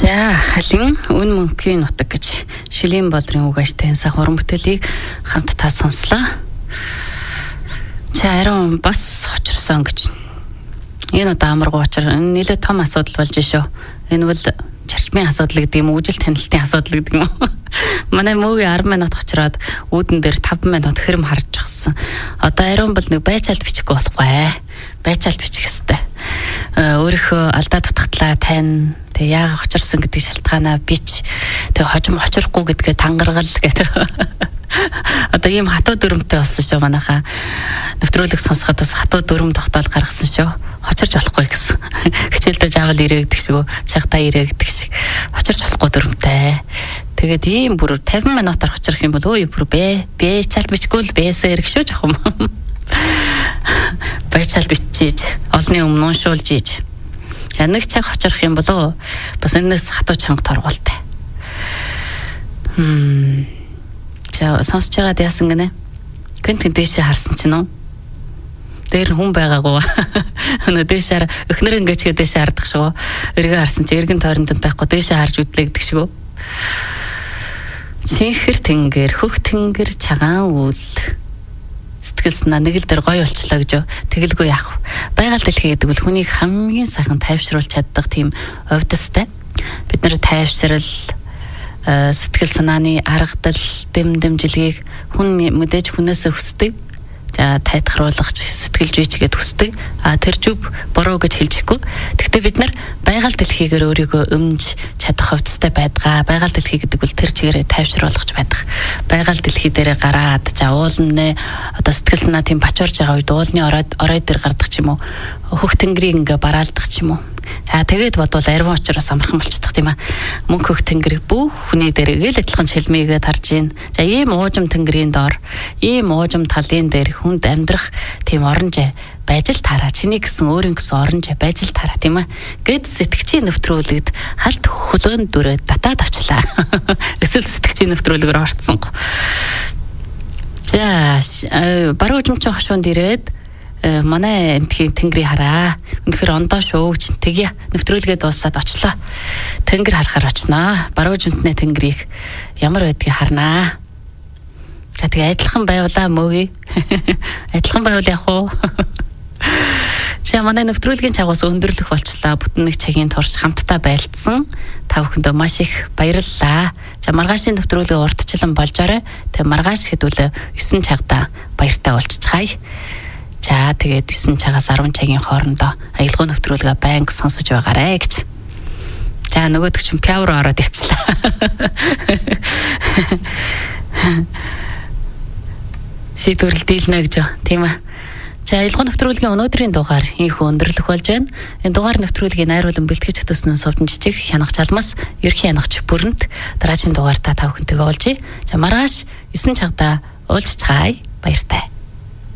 За халин үн мөнхийн нутаг гэж Шилийн Болрын үг ажтай энэ сах уран бүтээлийг хамтдаа сонслоо. За арай бас очирсон гэж. Энэ одоо амаргуу очир нэлээд том асуудал болж шүү. Энэ бол зарчмын асуудал гэдэг юм уу, үжил танилтын асуудал гэдэг юм уу. Манай мөгийн 10 минут очироод үүдэн дээр 5 минут хэрэм харж гисэн. Одоо арай бол нэг байцаалт бичихгүй болохгүй. Байцаалт бичих ёстой. Өөрийнхөө алдаа дутагдлаа тань тэг яагаад очирсан гэдэг шалтгаанаа бич тэг хожим очирохгүй гэдгээ тангаргал гэдэг. Одоо ийм хатуу дүрмтэй болсон шүү манайхаа. Нэвтрүүлэг сонсоход бас хатуу дүрм тогтоол гаргасан шүү. Очирч болохгүй гэсэн. Хичээлдээ жаавал ирээгдэг шүү. Чагтаа ирээгдэг шиг. Очирч болохгүй дүрмтэй. Тэгээд ийм бүр 50 минутаар очирх юм бол өө бүр бэ чалт бичгүй л бээсээ ирэх шүү жоохон. Байцаалт бичиж олны өмнө уншуулж ийж. Нэг цаг очирх юм болоо бас энэс хатуу чанга торгуултай. За сонсож байгаад яасан гинэ? Гэнт дээшээ харсан чинь үү? Дээр хүн байгаагүй. Өнөө дээшээр өхнөр ингээчгээ дээшээ хардах шүү. Эргээ харсан чи эргэн тойронд байхгүй дээшээ харж үдлэгдэг шүү. Чихэр тэнгэр хөх тэнгэр чагаан үл сэтгэл санаа нэг л дээр гоё болчлоо гэж тэгэлгүй яах. Байгаль дэлхий гэдэг бол хүнийг хамгийн сайхан тайвшруулж чаддаг тийм овдостой. Бид нэр тайвшрал сэтгэл санааны аргадал дэмжилгээг хүн мэдээж хүнээсээ хүсдэг. За тайтгаруулах сэтгэл жийчгээд хүсдэг. Тэр зүв буруу гэж хэлж ихгүй. Гэхдээ бид нар байгаль дэлхийгээр өөрийгөө өмж чадах хувцастай байдгаа. Байгаль дэлхий гэдэг бол тэр чигээрээ тайвшруулах байдаг. Байгаль дэлхий дээрээ гараад за уулны одоо сэтгэл санаа тийм бачуурж байгаа үед уулны орой дээр гардаг ч юм уу. Хөх тэнгэрийг ингээ бараалдаг ч юм уу. За тэгээд бодвол арвин учраас амархан болчихдог тийм аа. Мөнх хөх тэнгэр бүх хүний дээр гээл адилхан шилмийгээд харж гин. За ийм уужим тэнгэрийн доор, ийм уужим талын дээр хүнд амьдрах тийм оронжээ байж л таараа. Чиний гэсэн өөрийн гэсэн оронжээ байж л таараа тийм аа. Гэд сэтгчийн нэвтрүүлэгд халт хөлөөн дүрээ татаад авчлаа. Эсвэл сэтгчийн нэвтрүүлгээр орцсон. За баруун хожимчин хошуунд ирээд манай энтхийн тэнгэрийг хараа. Үнэхээр ондоо шүү гэж тэгье. Нэвтрүүлгээ дуусаад очлоо. Тэнгэр харахаар очноо. Баруун хожимтны тэнгэрийг ямар байдгийг харнаа. За тэгээ адилхан байвлаа мөгийг. Адилхан байвал яах вэ? За манай нэвтрүүлгийн чагаас өндөрлөх болчлаа. Бүтэн нэг цагийн турш хамтдаа байлдсан. Та бүхэндээ маш их баярлалаа. За маргаашийн нэвтрүүлгээ урдчлан болжоорой. Тэгээ маргааш хэдүүлээ 9 цагта баяртай уулзцгаая. За тэгээд 9 цагаас 10 цагийн хоорондоо аялал нэвтрүүлгээ байнга сонсож байгаарэ гэж. За нөгөөдөг чинь пяв руу ороод ивчлээ. Шийдвэрлэл дийлнэ гэж тийм ээ. За аялал нэвтрүүлгийн өнөөдрийн дугаар ийхүү өндөрлөх болж байна. Энэ дугаар нэвтрүүлгийн найруулан бэлтгэж төснөн Сувдан Жижиг хянагч алмас ерхий хянагч бүрэнт дараагийн дугаартаа та бүхэнтэйгээ уулзъя. За маргааш 9 цагта уулзцгаая. Баяртай.